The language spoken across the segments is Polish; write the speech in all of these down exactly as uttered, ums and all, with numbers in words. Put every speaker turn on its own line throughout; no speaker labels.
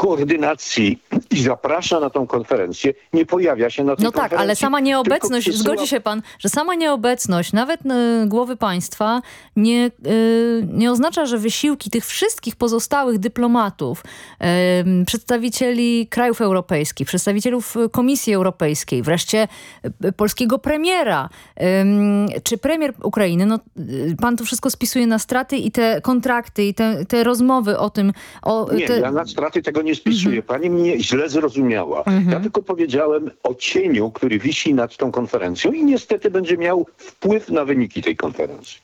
koordynacji i zaprasza na tą konferencję, nie pojawia się na tej
No tak,
konferencji.
ale sama nieobecność,
przysyła...
zgodzi się pan, że sama nieobecność nawet y, głowy państwa nie, y, nie oznacza, że wysiłki tych wszystkich pozostałych dyplomatów, y, przedstawicieli krajów europejskich, przedstawicielów Komisji Europejskiej, wreszcie y, polskiego premiera, y, czy premier Ukrainy, no y, pan to wszystko spisuje na straty i te kontrakty i te, te rozmowy o tym... O,
nie,
te...
ja na straty tego nie spisuję. Pani mnie źle zrozumiała.
Mhm.
Ja tylko powiedziałem o cieniu, który wisi nad tą konferencją i niestety będzie miał wpływ na wyniki tej konferencji.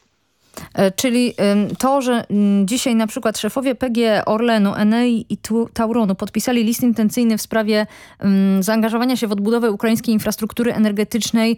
Czyli to, że dzisiaj na przykład szefowie P G E, Orlenu, Enei i Tauronu podpisali list intencyjny w sprawie zaangażowania się w odbudowę ukraińskiej infrastruktury energetycznej,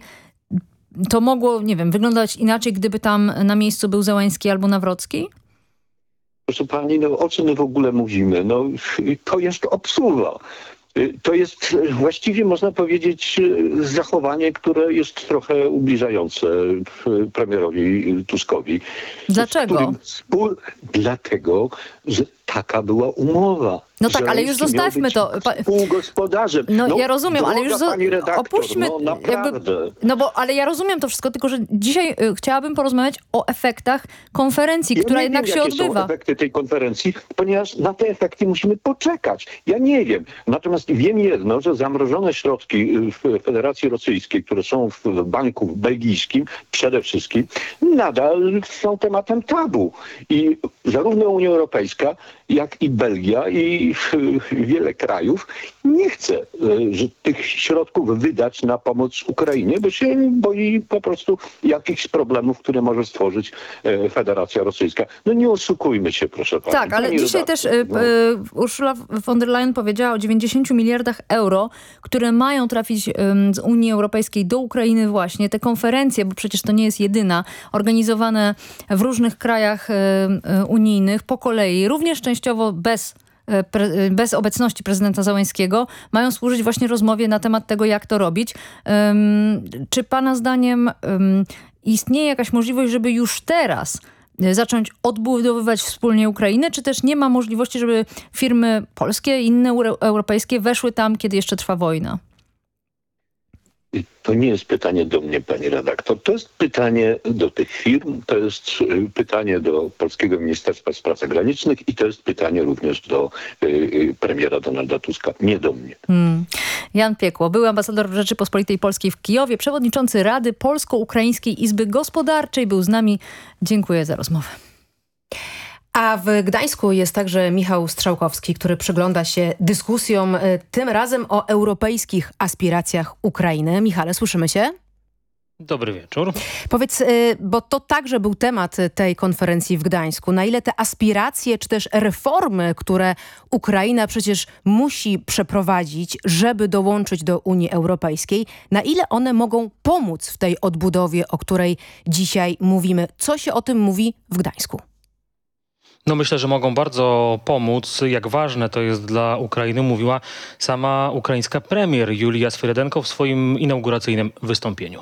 to mogło, nie wiem, wyglądać inaczej, gdyby tam na miejscu był Zełański albo Nawrocki?
Proszę pani, no o czym my w ogóle mówimy? No to jest obsługa. To jest właściwie, można powiedzieć, zachowanie, które jest trochę ubliżające premierowi Tuskowi.
Dlaczego?
Współ... Dlatego, że taka była umowa.
No tak, ale już zostawmy to.
Współgospodarzem.
No, no ja rozumiem, ale już zo-
pani redaktor,
opuśćmy.
No naprawdę.
Jakby, no bo, ale ja rozumiem to wszystko, tylko że dzisiaj y, chciałabym porozmawiać o efektach konferencji,
ja
która
nie
jednak
wiem,
się
jakie
odbywa.
są efekty tej konferencji, ponieważ na te efekty musimy poczekać. Ja nie wiem. Natomiast wiem jedno, że zamrożone środki w Federacji Rosyjskiej, które są w banku belgijskim przede wszystkim, nadal są tematem tabu. I zarówno Unia Europejska, jak i Belgia i wiele krajów nie chce że tych środków wydać na pomoc Ukrainie, bo się boi po prostu jakichś problemów, które może stworzyć Federacja Rosyjska. No nie oszukujmy się, proszę pani.
Tak, ale
pani
dzisiaj
redaktor,
też
no.
y, Ursula von der Leyen powiedziała o dziewięćdziesięciu miliardach euro, które mają trafić y, z Unii Europejskiej do Ukrainy właśnie. Te konferencje, bo przecież to nie jest jedyna, organizowane w różnych krajach y, y, unijnych po kolei, również częściowo bez bez obecności prezydenta Zełańskiego, mają służyć właśnie rozmowie na temat tego, jak to robić. Um, czy pana zdaniem um, istnieje jakaś możliwość, żeby już teraz zacząć odbudowywać wspólnie Ukrainę, czy też nie ma możliwości, żeby firmy polskie i inne europejskie weszły tam, kiedy jeszcze trwa wojna?
To nie jest pytanie do mnie, pani redaktor. To jest pytanie do tych firm, to jest pytanie do Polskiego Ministerstwa Spraw Zagranicznych i to jest pytanie również do y, premiera Donalda Tuska, nie do mnie.
Hmm. Jan Piekło, były ambasador Rzeczypospolitej Polskiej w Kijowie, przewodniczący Rady Polsko-Ukraińskiej Izby Gospodarczej, był z nami. Dziękuję za rozmowę.
A w Gdańsku jest także Michał Strzałkowski, który przygląda się dyskusjom, tym razem o europejskich aspiracjach Ukrainy. Michale, słyszymy się?
Dobry wieczór.
Powiedz, bo to także był temat tej konferencji w Gdańsku. Na ile te aspiracje, czy też reformy, które Ukraina przecież musi przeprowadzić, żeby dołączyć do Unii Europejskiej, na ile one mogą pomóc w tej odbudowie, o której dzisiaj mówimy? Co się o tym mówi w Gdańsku?
No myślę, że mogą bardzo pomóc. Jak ważne to jest dla Ukrainy, mówiła sama ukraińska premier Julia Swyrydenko w swoim inauguracyjnym wystąpieniu.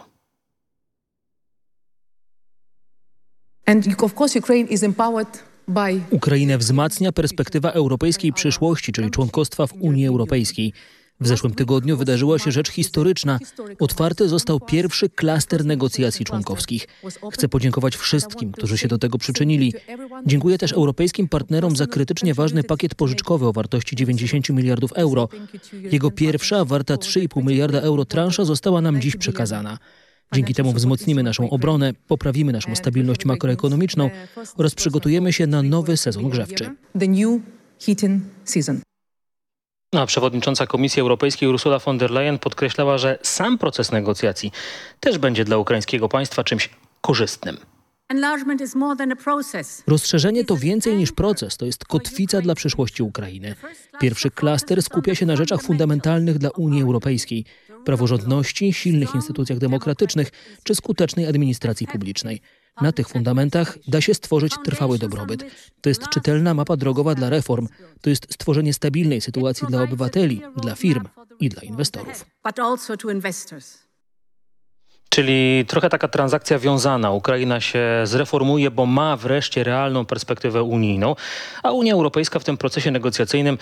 And of course Ukraine is empowered by...
Ukrainę wzmacnia perspektywa europejskiej przyszłości, czyli członkostwa w Unii Europejskiej. W zeszłym tygodniu wydarzyła się rzecz historyczna. Otwarty został pierwszy klaster negocjacji członkowskich. Chcę podziękować wszystkim, którzy się do tego przyczynili. Dziękuję też europejskim partnerom za krytycznie ważny pakiet pożyczkowy o wartości dziewięćdziesiąt miliardów euro. Jego pierwsza, warta trzy i pół miliarda euro transza została nam dziś przekazana. Dzięki temu wzmocnimy naszą obronę, poprawimy naszą stabilność makroekonomiczną oraz przygotujemy się na nowy sezon grzewczy.
A przewodnicząca Komisji Europejskiej Ursula von der Leyen podkreślała, że sam proces negocjacji też będzie dla ukraińskiego państwa czymś korzystnym.
Rozszerzenie to więcej niż proces, to jest kotwica dla przyszłości Ukrainy. Pierwszy klaster skupia się na rzeczach fundamentalnych dla Unii Europejskiej: praworządności, silnych instytucjach demokratycznych czy skutecznej administracji publicznej. Na tych fundamentach da się stworzyć trwały dobrobyt. To jest czytelna mapa drogowa dla reform. To jest stworzenie stabilnej sytuacji dla obywateli, dla firm i dla inwestorów.
Czyli trochę taka transakcja wiązana. Ukraina się zreformuje, bo ma wreszcie realną perspektywę unijną, a Unia Europejska w tym procesie negocjacyjnym